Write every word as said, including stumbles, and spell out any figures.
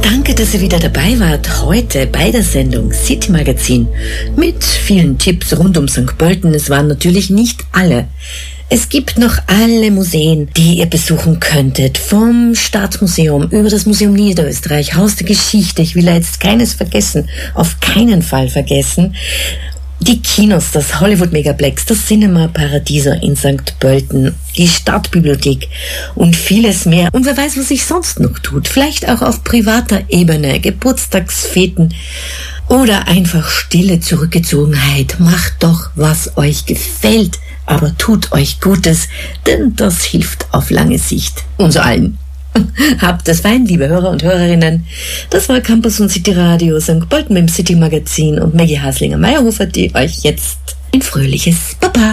Danke, dass ihr wieder dabei wart, heute bei der Sendung City Magazin mit vielen Tipps rund um Sankt Pölten. Es waren natürlich nicht alle. Es gibt noch alle Museen, die ihr besuchen könntet. Vom Staatsmuseum über das Museum Niederösterreich, Haus der Geschichte. Ich will da jetzt keines vergessen, auf keinen Fall vergessen. Die Kinos, das Hollywood Megaplex, das Cinema Paradiso in Sankt Pölten, die Stadtbibliothek und vieles mehr. Und wer weiß, was sich sonst noch tut. Vielleicht auch auf privater Ebene, Geburtstagsfeten oder einfach stille Zurückgezogenheit. Macht doch, was euch gefällt, aber tut euch Gutes, denn das hilft auf lange Sicht uns allen. Habt es fein, liebe Hörer und Hörerinnen. Das war Campus und City Radio Sankt Pölten mit dem City Magazin und Maggie Haslinger-Meyerhofer, die euch jetzt ein fröhliches Baba